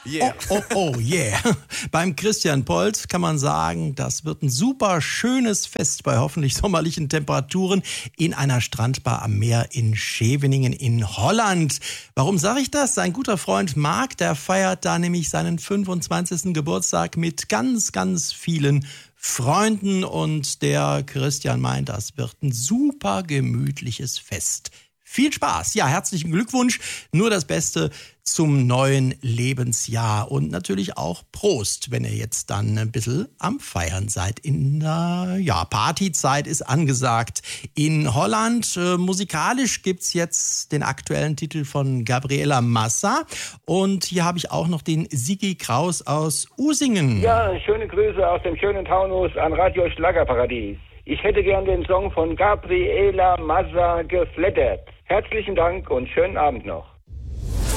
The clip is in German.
Yeah. Oh, yeah. Beim Christian Polt kann man sagen, das wird ein super schönes Fest bei hoffentlich sommerlichen Temperaturen in einer Strandbar am Meer in Scheveningen in Holland. Warum sage ich das? Sein guter Freund Marc, der feiert da nämlich seinen 25. Geburtstag mit ganz, ganz vielen Freunden und der Christian meint, das wird ein super gemütliches Fest. Viel Spaß. Ja, herzlichen Glückwunsch. Nur das Beste zum neuen Lebensjahr. Und natürlich auch Prost, wenn ihr jetzt dann ein bisschen am Feiern seid. In der Partyzeit ist angesagt. In Holland musikalisch gibt's jetzt den aktuellen Titel von Gabriela Massa. Und hier habe ich auch noch den Sigi Kraus aus Usingen. Ja, schöne Grüße aus dem schönen Taunus an Radio Schlagerparadies. Ich hätte gern den Song von Gabriela Massa geflattert. Herzlichen Dank und schönen Abend noch.